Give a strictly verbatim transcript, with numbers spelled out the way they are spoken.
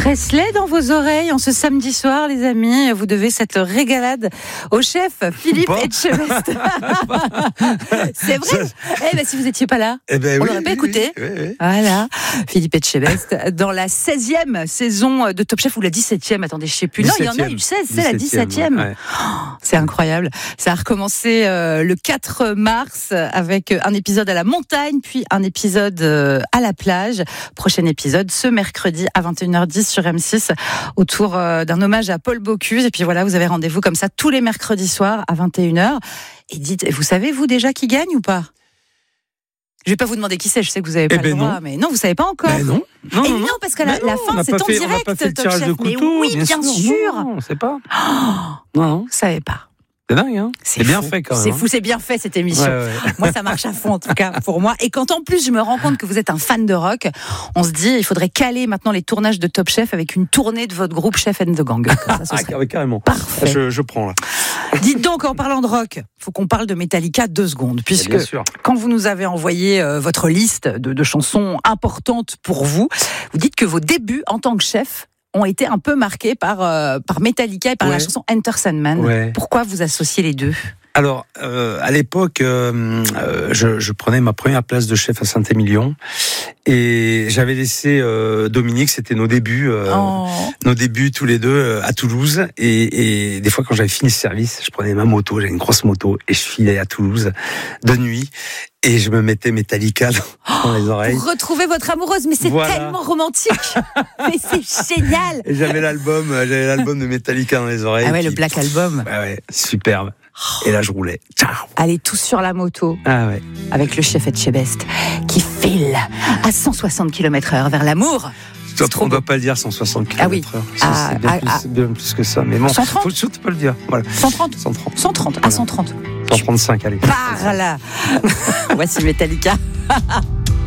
Presley dans vos oreilles en ce samedi soir, les amis. Vous devez cette régalade au chef Philippe Etchebest. C'est vrai. Eh ben, si vous n'étiez pas là, eh ben, on oui, l'aurait pas oui, écouté. Oui, oui, oui. Voilà, Philippe Etchebest dans la seizième saison de Top Chef ou la dix-septième. Attendez, je sais plus. Non, il y en a eu seize, c'est la dix-septième. Ouais. Oh, c'est incroyable. Ça a recommencé euh, le quatre mars avec un épisode à la montagne, puis un épisode euh, à la plage. Prochain épisode ce mercredi à vingt et une heures dix sur M six autour euh, d'un hommage à Paul Bocuse. Et puis voilà, vous avez rendez-vous comme ça tous les mercredis soirs à vingt et une heures. Et dites, vous savez vous déjà qui gagne ou pas ? Je vais pas vous demander qui c'est, je sais que vous avez pas eh ben le droit, non. mais non, vous savez pas encore. Ben non. Non, Et non, non, non, parce que la, ben la non, fin, c'est en fait, direct. On n'a pas fait le Top tirage Chef. de couteau. Mais oui, bien, bien sûr. sûr. Non, on sait pas. Oh, Non, non. vous savez pas. C'est dingue, hein. C'est, c'est bien fou. fait quand même. C'est hein. fou, c'est bien fait cette émission. Ouais, ouais. Moi, ça marche à fond en tout cas pour moi. Et quand en plus je me rends compte que vous êtes un fan de rock, on se dit il faudrait caler maintenant les tournages de Top Chef avec une tournée de votre groupe Chef and the Gang. Comme ça, ce serait Ah, carrément. parfait. Je, je prends là. Dites donc, en parlant de rock, faut qu'on parle de Metallica deux secondes, puisque Bien sûr. quand vous nous avez envoyé euh, votre liste de, de chansons importantes pour vous, vous dites que vos débuts en tant que chef ont été un peu marqués par, euh, par Metallica et par Ouais. la chanson Enter Sandman. Ouais. Pourquoi vous associez les deux ? Alors, euh, à l'époque, euh, euh, je, je prenais ma première place de chef à Saint-Émilion et j'avais laissé euh, Dominique, c'était nos débuts, euh, Oh. nos débuts tous les deux euh, à Toulouse. Et, et des fois, quand j'avais fini ce service, je prenais ma moto, j'avais une grosse moto et je filais à Toulouse de nuit et je me mettais Metallica dans, dans les oreilles. Pour retrouver votre amoureuse, mais c'est Voilà. tellement romantique. Mais c'est génial. Et j'avais l'album, euh, j'avais l'album de Metallica dans les oreilles. Ah ouais, le qui- Black Album. Ouais, ouais, superbe. Et là, je roulais. Ciao. Allez tous sur la moto Ah ouais. avec le chef Etchebest qui file à cent soixante kilomètres heure vers l'amour. On trop ne doit pas le dire cent soixante Ah oui. kilomètres heure. Ah, c'est bien, ah, plus, ah. bien plus que ça. Mais bon, cent trente faut surtout pas le dire. Voilà. cent trente cent trente. cent trente, à Voilà. cent trente. cent trente-cinq, allez. Par là. Voici Metallica.